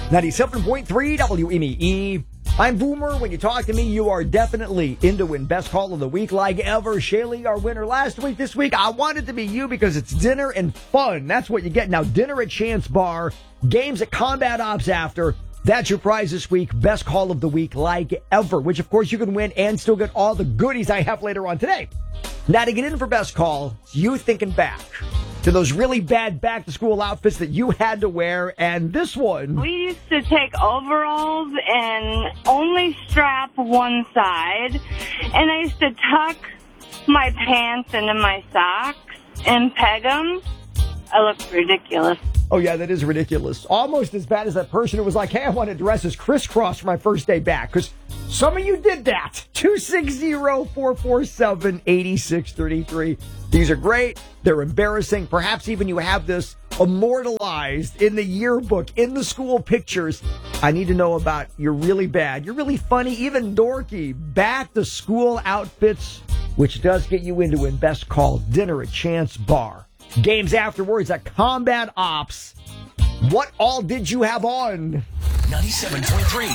97.3 WMEE. I'm Boomer. When you talk to me, you are definitely into win best call of the week like ever. Shaylee, our winner last week. This week, I want it to be you because it's dinner and fun. That's what you get. Now, dinner at Chance Bar, games at Combat Ops after. That's your prize this week. Best call of the week like ever, which, of course, you can win and still get all the goodies I have later on today. Now, to get in for best call, it's you thinking back to those really bad back-to-school outfits that you had to wear, and this one. We used to take overalls and only strap one side, and I used to tuck my pants into my socks and peg them. I looked ridiculous. Oh, yeah, that is ridiculous. Almost as bad as that person who was like, hey, I want to dress as crisscross for my first day back, because some of you did that. 260-447-8633. These are great. They're embarrassing. Perhaps even you have this immortalized in the yearbook, in the school pictures. I need to know about your really bad, your really funny, even dorky back-to-school outfits, which does get you into win best call dinner at Chance Bar. Games afterwards at Combat Ops. What all did you have on? 97.3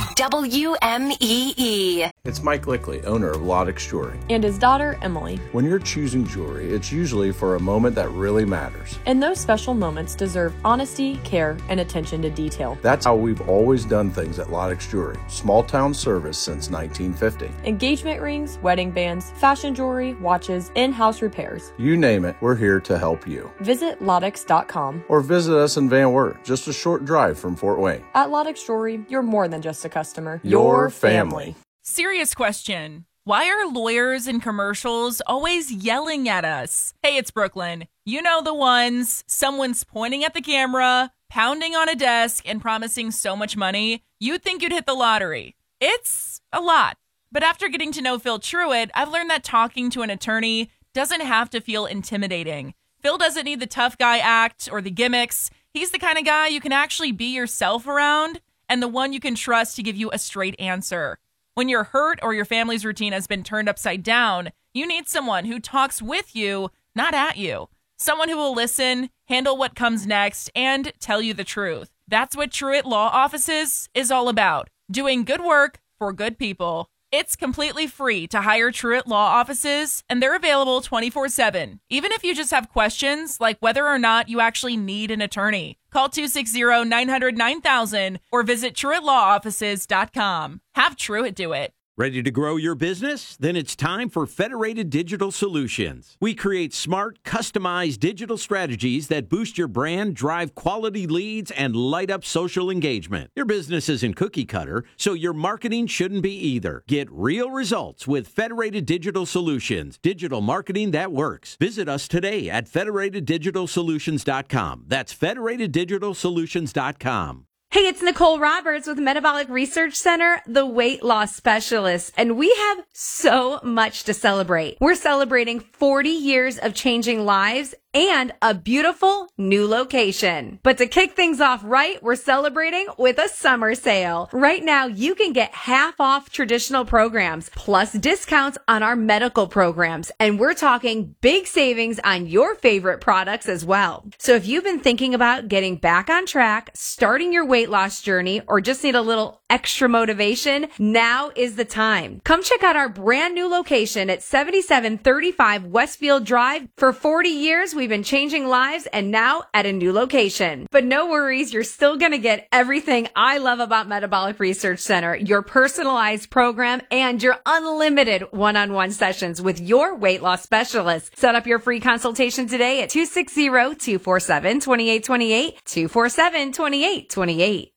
WMEE. It's Mike Lickley, owner of Lodex Jewelry. And his daughter, Emily. When you're choosing jewelry, it's usually for a moment that really matters. And those special moments deserve honesty, care, and attention to detail. That's how we've always done things at Lodex Jewelry. Small town service since 1950. Engagement rings, wedding bands, fashion jewelry, watches, in-house repairs. You name it, we're here to help you. Visit Lodex.com. Or visit us in Van Wert, just a short drive from Fort Wayne. At Lodex Jewelry, you're more than just a customer. Your family. Serious question. Why are lawyers in commercials always yelling at us? Hey, it's Brooklyn. You know the ones. Someone's pointing at the camera, pounding on a desk, and promising so much money, you'd think you'd hit the lottery. It's a lot. But after getting to know Phil Truitt, I've learned that talking to an attorney doesn't have to feel intimidating. Phil doesn't need the tough guy act or the gimmicks. He's the kind of guy you can actually be yourself around and the one you can trust to give you a straight answer. When you're hurt or your family's routine has been turned upside down, you need someone who talks with you, not at you. Someone who will listen, handle what comes next, and tell you the truth. That's what Truitt Law Offices is all about. Doing good work for good people. It's completely free to hire Truitt Law Offices, and they're available 24/7. Even if you just have questions, like whether or not you actually need an attorney. Call 260-900-9000 or visit TruittLawOffices.com. Have Truitt do it. Ready to grow your business? Then it's time for Federated Digital Solutions. We create smart, customized digital strategies that boost your brand, drive quality leads, and light up social engagement. Your business isn't cookie cutter, so your marketing shouldn't be either. Get real results with Federated Digital Solutions, digital marketing that works. Visit us today at federateddigitalsolutions.com. That's federateddigitalsolutions.com. Hey, it's Nicole Roberts with Metabolic Research Center, the weight loss specialist, and we have so much to celebrate. We're celebrating 40 years of changing lives and a beautiful new location. But to kick things off right, we're celebrating with a summer sale. Right now, you can get half off traditional programs, plus discounts on our medical programs. And we're talking big savings on your favorite products as well. So if you've been thinking about getting back on track, starting your weight loss journey, or just need a little extra motivation, now is the time. Come check out our brand new location at 7735 Westfield Drive. For 40 years, we've been changing lives, and now at a new location. But no worries, you're still going to get everything I love about Metabolic Research Center, your personalized program, and your unlimited one-on-one sessions with your weight loss specialist. Set up your free consultation today at 260-247-2828, 247-2828.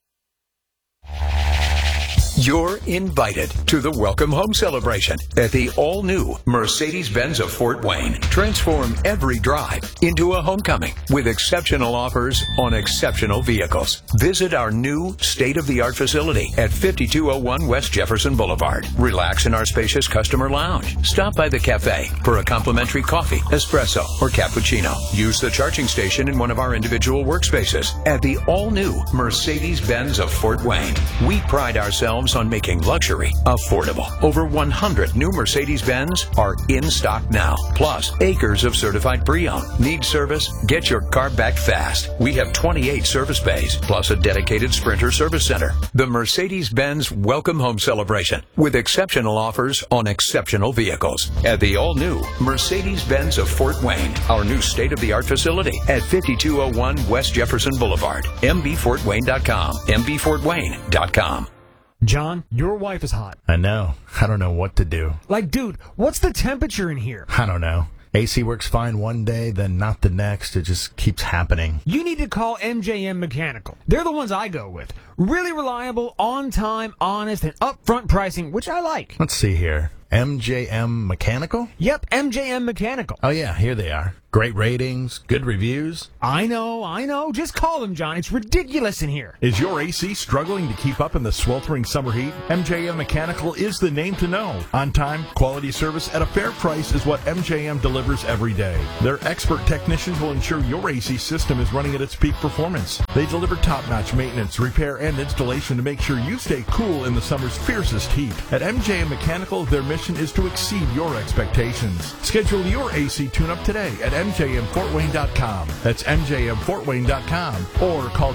You're invited to the Welcome Home celebration at the all-new Mercedes-Benz of Fort Wayne. Transform every drive into a homecoming with exceptional offers on exceptional vehicles. Visit our new state-of-the-art facility at 5201 West Jefferson Boulevard. Relax in our spacious customer lounge. Stop by the cafe for a complimentary coffee, espresso, or cappuccino. Use the charging station in one of our individual workspaces at the all-new Mercedes-Benz of Fort Wayne. We pride ourselves focus on making luxury affordable. Over 100 new Mercedes-Benz are in stock now. Plus, acres of certified pre-owned. Need service? Get your car back fast. We have 28 service bays, plus a dedicated Sprinter service center. The Mercedes-Benz Welcome Home Celebration, with exceptional offers on exceptional vehicles at the all-new Mercedes-Benz of Fort Wayne, our new state-of-the-art facility at 5201 West Jefferson Boulevard. mbfortwayne.com. mbfortwayne.com. John, your wife is hot. I know. I don't know what to do. Like, dude, what's the temperature in here? I don't know. AC works fine one day, then not the next. It just keeps happening. You need to call MJM Mechanical. They're the ones I go with. Really reliable, on time, honest, and upfront pricing, which I like. Let's see here. MJM Mechanical? Yep, MJM Mechanical. Oh, yeah, here they are. Great ratings, good reviews. I know. Just call them, John. It's ridiculous in here. Is your AC struggling to keep up in the sweltering summer heat? MJM Mechanical is the name to know. On time, quality service at a fair price is what MJM delivers every day. Their expert technicians will ensure your AC system is running at its peak performance. They deliver top-notch maintenance, repair, and installation to make sure you stay cool in the summer's fiercest heat. At MJM Mechanical, their mission is to exceed your expectations. Schedule your AC tune-up today at MJMFortWayne.com. That's MJMFortWayne.com. Or call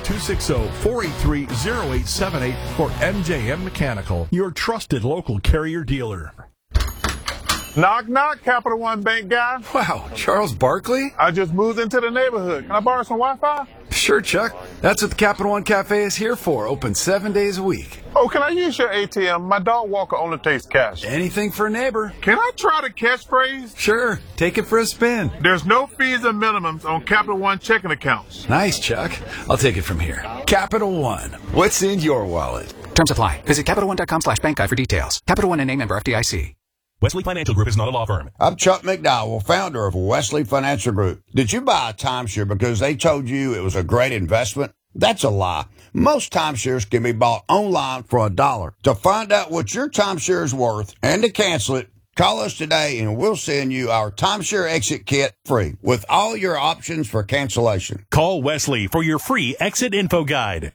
260-483-0878 for MJM Mechanical, your trusted local Carrier dealer. Knock, knock, Capital One Bank guy. Wow, Charles Barkley? I just moved into the neighborhood. Can I borrow some Wi-Fi? Sure, Chuck. That's what the Capital One Cafe is here for. Open 7 days a week. Oh, can I use your ATM? My dog walker only takes cash. Anything for a neighbor. Can I try the catchphrase? Sure. Take it for a spin. There's no fees or minimums on Capital One checking accounts. Nice, Chuck. I'll take it from here. Capital One. What's in your wallet? Terms apply. Visit CapitalOne.com/bankguide for details. Capital One and a member FDIC. Wesley Financial Group is not a law firm. I'm Chuck McDowell, founder of Wesley Financial Group. Did you buy a timeshare because they told you it was a great investment? That's a lie. Most timeshares can be bought online for $1. To find out what your timeshare is worth and to cancel it, call us today and we'll send you our timeshare exit kit free with all your options for cancellation. Call Wesley for your free exit info guide.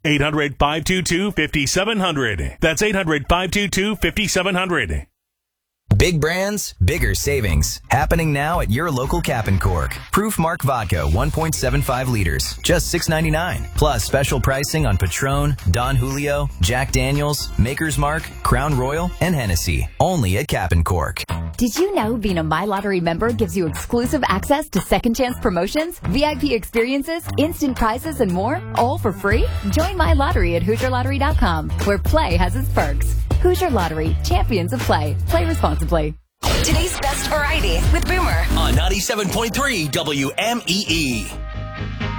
800-522-5700. That's 800-522-5700. Big brands, bigger savings. Happening now at your local Cap & Cork. Proof Mark Vodka, 1.75 liters, just $6.99. Plus special pricing on Patron, Don Julio, Jack Daniels, Maker's Mark, Crown Royal, and Hennessy. Only at Cap & Cork. Did you know being a My Lottery member gives you exclusive access to second chance promotions, VIP experiences, instant prizes, and more, all for free? Join My Lottery at HoosierLottery.com, where play has its perks. Hoosier Lottery, champions of play. Play responsibly. Today's best variety with Boomer on 97.3 WMEE.